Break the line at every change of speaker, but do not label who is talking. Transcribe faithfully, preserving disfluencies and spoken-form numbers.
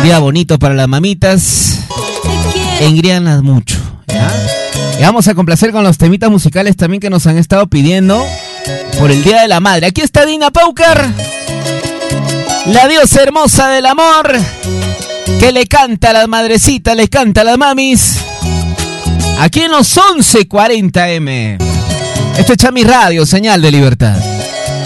día bonito para las mamitas. Engríanlas mucho, ¿ya? Y vamos a complacer con los temitas musicales también que nos han estado pidiendo por el Día de la Madre. Aquí está Dina Paucar, la diosa hermosa del amor, que le canta a las madrecitas, le canta a las mamis. Aquí en los once cuarenta eme. Esto es Chami Radio, señal de libertad.